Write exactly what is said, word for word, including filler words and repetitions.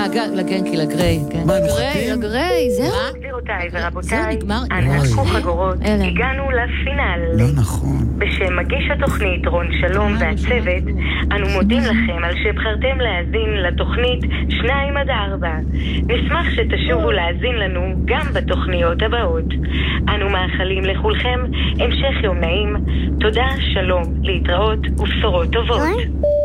לגנקי, לגריי. מה, הם מוחקים? לגריי, זהו? גבירותיי ורבותיי, זהו, נגמר. אנחנו חגורות, הגענו לפינל. לא נכון. בשם מגיש התוכנית רון שלום והצוות, אנו מודים לכם על שבחרתם להאזין לתוכנית שניים עד ארבע. נשמח שתשובו להאזין לנו גם בתוכניות הבאות. אנו מאחלים לכולכם המשך יום נעים. תודה, שלום, להתראות ובשורות טובות.